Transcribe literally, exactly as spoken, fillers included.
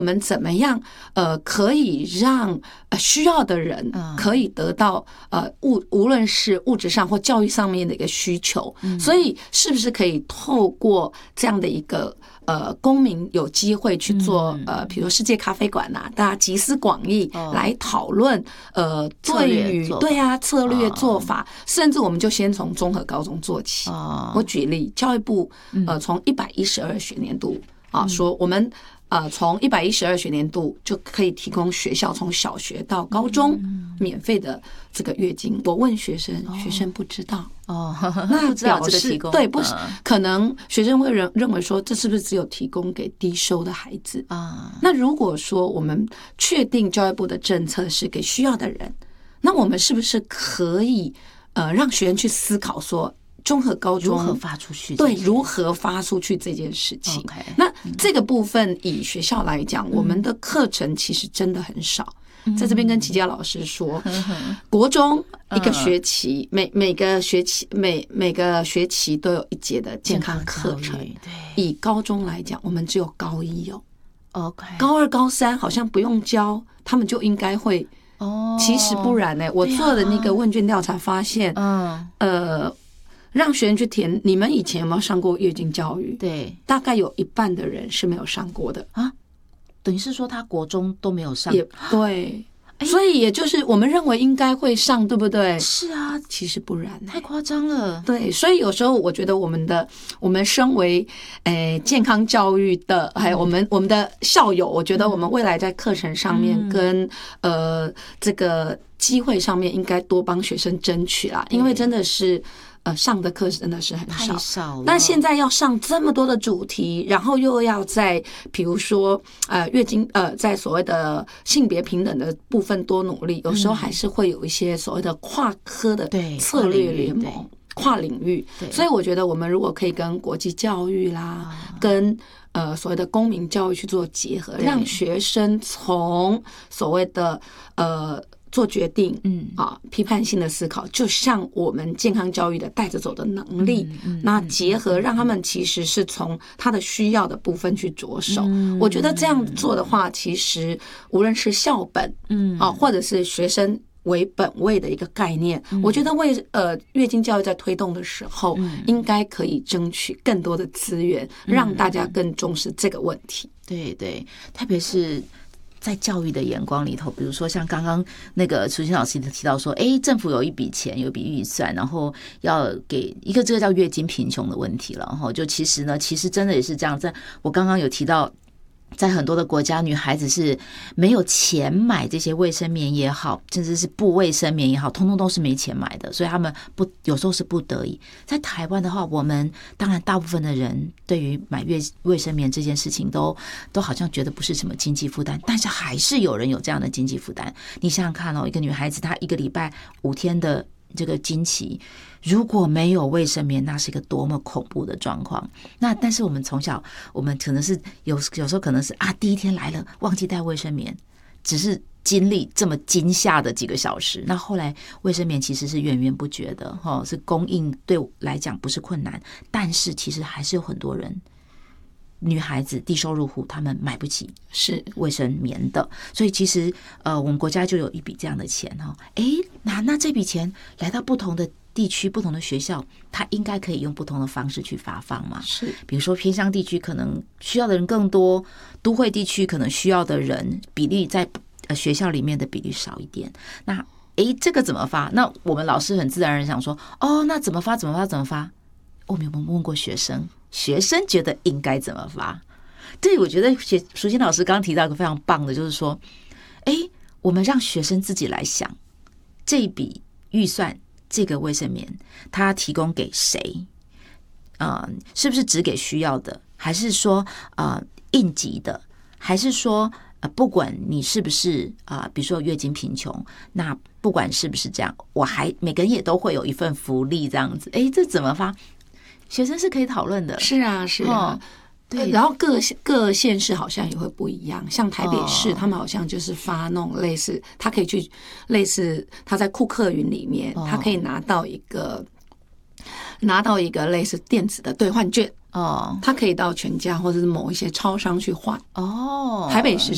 我们怎么样呃可以让呃需要的人可以得到呃物无论是物质上或教育上面的一个需求，所以是不是可以透过这样的一个呃公民有机会去做呃比如世界咖啡馆啊，大家集思广益来讨论呃对于对啊策略做法，甚至我们就先从综合高中做起。我举例，教育部呃从一百一十二学年度啊说我们。呃，从一百一十二学年度就可以提供学校从小学到高中免费的这个月经。我问学生，学生不知道哦， 那表示对，不是可能学生会认认为说，这是不是只有提供给低收的孩子啊？那如果说我们确定教育部的政策是给需要的人，那我们是不是可以呃让学生去思考说？综合高中如何发出去？ 对，如何发出去这件事情。Okay, 那这个部分以学校来讲，嗯、我们的课程其实真的很少。嗯、在这边跟齐佳老师说，嗯、国中一个学期，嗯、每每个学期每每个学期都有一节的健康课程。对，以高中来讲，我们只有高一有。 OK， 高二、高三好像不用教，他们就应该会。哦，其实不然呢、欸。我做的那个问卷调查发现，嗯，呃。让学生去填，你们以前有没有上过月经教育？ 对， 大概有一半的人是没有上过的啊。等于是说他国中都没有上， 也对。所以也就是我们认为应该会上，对不对？ 是啊， 其实不然、欸， 太夸张了。 对，所以有时候我觉得我们的我们身为诶、呃、健康教育的，还有我们我们的校友，我觉得我们未来在课程上面跟、嗯、呃这个机会上面，应该多帮学生争取啦，因为真的是。呃，上的课真的是很少， 太少了。 那现在要上这么多的主题，然后又要在比如说呃月经呃在所谓的性别平等的部分多努力，有时候还是会有一些所谓的跨科的策略联盟、跨领域。所以我觉得我们如果可以跟国际教育啦，跟呃所谓的公民教育去做结合，让学生从所谓的呃。做决定，嗯啊，批判性的思考，就像我们健康教育的带着走的能力，嗯嗯、那结合让他们其实是从他的需要的部分去着手。嗯、我觉得这样做的话，其实无论是校本，嗯啊，或者是学生为本位的一个概念，嗯、我觉得为呃月经教育在推动的时候，嗯、应该可以争取更多的资源，让大家更重视这个问题。 对对，特别是。在教育的眼光里头，比如说像刚刚那个楚心老师提到说，哎，政府有一笔钱，有一笔预算，然后要给一个这个叫月经贫穷的问题了，然后就其实呢，其实真的也是这样，在我刚刚有提到。在很多的国家，女孩子是没有钱买这些卫生棉也好，甚至是布卫生棉也好，通通都是没钱买的，所以他们不有时候是不得已。在台湾的话，我们当然大部分的人对于买卫卫生棉这件事情都都好像觉得不是什么经济负担，但是还是有人有这样的经济负担。你想想看哦，一个女孩子她一个礼拜五天的这个经期。如果没有卫生棉，那是一个多么恐怖的状况。那但是我们从小，我们可能是有有时候可能是啊，第一天来了忘记带卫生棉，只是经历这么惊吓的几个小时。那后来卫生棉其实是源源不绝的，哈，是供应对我来讲不是困难，但是其实还是有很多人。女孩子低收入户，他们买不起是卫生棉的，所以其实呃，我们国家就有一笔这样的钱哈。哎，那那这笔钱来到不同的地区、不同的学校，它应该可以用不同的方式去发放嘛？ 是， 比如说偏乡地区可能需要的人更多，都会地区可能需要的人比例在呃学校里面的比例少一点。那哎，这个怎么发？那我们老师很自然而然想说，哦，那怎么发？怎么发？怎么发？我们有没有问过学生？学生觉得应该怎么发？对，我觉得淑馨老师刚刚提到一个非常棒的，就是说，哎，我们让学生自己来想这笔预算，这个卫生棉，它提供给谁？呃，是不是只给需要的？还是说呃应急的？还是说呃不管你是不是啊、呃，比如说月经贫穷，那不管是不是这样，我还每个人也都会有一份福利这样子。哎，这怎么发？学生是可以讨论的， 是啊，是啊，哦、对。然后各各县市好像也会不一样，像台北市，他们好像就是发那种类似，他可以去类似他在库克云里面，他可以拿到一个拿到一个类似电子的兑换券。哦，他可以到全家或者是某一些超商去换。哦，台北市